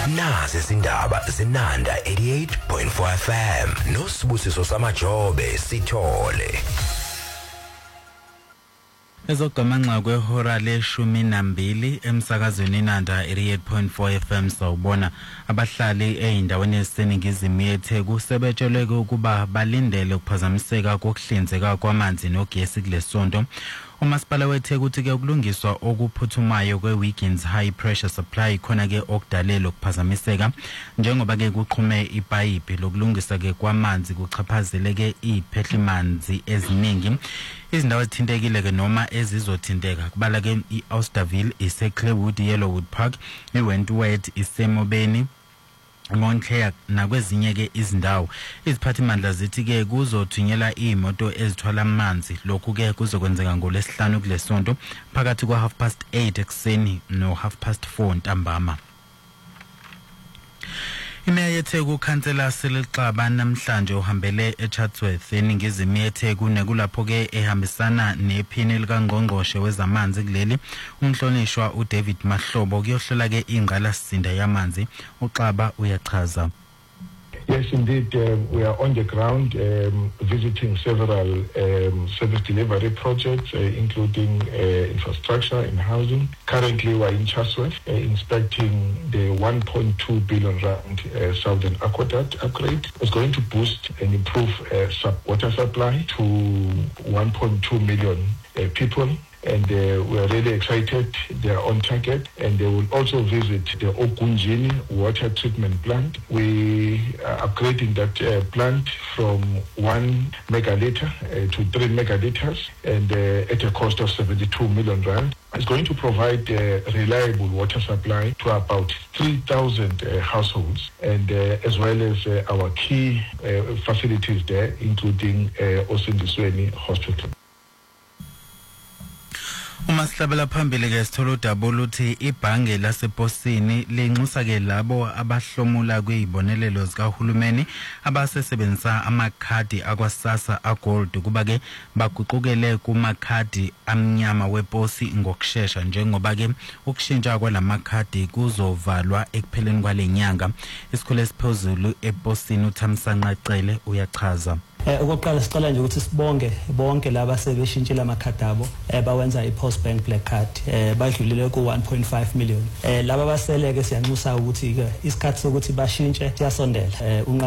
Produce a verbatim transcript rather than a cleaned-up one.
Nazi izindaba zinanda eighty-eight point four F M. Nosibusiso Samajobe Sithole. Ezogamanxa kwehora leshumi nambili emsakazweni Nanda eighty-eight point four F M sawubona abahlali eindaweni eseningizimu yeTheku sebetshelwe ukuba balindele ukuphazamiseka kokuhlinzeka kwamanzi nogesi kulesonto. Umasipala weTheku uthi ke ukulungiswa okuphuthumayo kwe-Wiggins high pressure supply khona ke okudalela ukuphazamiseka njengoba ke kuqhume ipayipi lokulungisa ke kwamanzi kuchaphazeleke iphehlimanzi eziningi. Izindawo ezithintekile ke noma ezizothinteka kubala ke iAusterville, iseClearwood, Yellowwood Park, iWentworth, iseMobeni, Moncler nakwezinye ke izindawo. Iziphathimandla zithi ke kuzothunyelwa imoto ezithwala amanzi. Lokhu ke kuzokwenzeka ngolesihlanu kulesonto phakathi kwa half past eight ekseni no half past four ntambama. Imeya yeTheku Councillor Silixaba namhlanje uhambele eChatsworth eningizimu yeTheku nekulapho ke ehambisana nephini likaNgqongqoshe wezamanzi kuleli umhlonishwa uDavid Mahlobo kuyohlola ke ingqala sisinda yamanzi. uXaba uyachaza. Yes, indeed, um, we are on the ground um, visiting several um, service delivery projects, uh, including uh, infrastructure and housing. Currently, we are in Chatsworth uh, inspecting the one point two billion rand uh, Southern Aqueduct upgrade. It's going to boost and improve uh, sub water supply to one point two million uh, people. And uh, we are really excited. They are on target, and they will also visit the Ogunjini water treatment plant. We are upgrading that uh, plant from one megaliter uh, to three megaliters, and uh, at a cost of seventy-two million rand. It's going to provide uh, reliable water supply to about three thousand uh, households, and uh, as well as uh, our key uh, facilities there, including uh, Osindisweni Hospital. Umasihlabela phambili ke sithola udaba oluthi ibhange lasePosini lenxusa ke labo abahlomula kuyibonelelo zikahulumeni abasesebenzisa amakhadi akwaSASSA agold kuba ke baguqukele kumakhadi amnyama weposi ngokusheshsha njengoba ke ukushintsha kwalamakhadi kuzovalwa ekupheleni kwalenyanga. Isikhole esiphezulu ePosini uThamsanqa Cele uyachaza. Eh okokuqala sicela nje ukuthi sibonge bonke laba sebeshintshela amakhadi abo bawenza iPost Bank Black Card eh badlulile ku one point five million. Eh laba baseleke siyanxusa ukuthi ke isikhathi sokuthi bashintshe siyasondela.